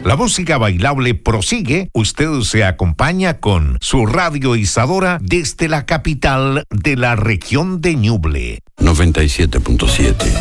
La música bailable prosigue. Usted se acompaña con su radio Isadora desde la capital de la región de Ñuble. 97.7